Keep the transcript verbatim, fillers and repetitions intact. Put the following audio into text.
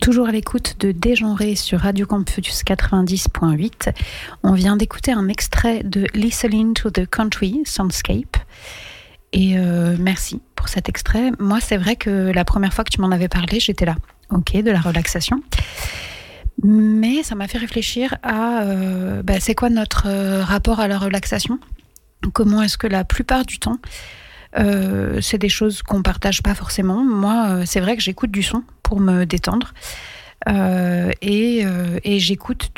Toujours à l'écoute de Dégenré sur Radio Campus quatre-vingt-dix point huit. On vient d'écouter un extrait de Listening to the Country Soundscape. Et euh, merci pour cet extrait. Moi, c'est vrai que la première fois que tu m'en avais parlé, j'étais là. Ok, de la relaxation. Mais ça m'a fait réfléchir à euh, bah, c'est quoi notre euh, rapport à la relaxation ? Comment est-ce que la plupart du temps, euh, c'est des choses qu'on partage pas forcément. Moi, euh, c'est vrai que j'écoute du son pour me détendre. Euh, et, euh, et j'écoute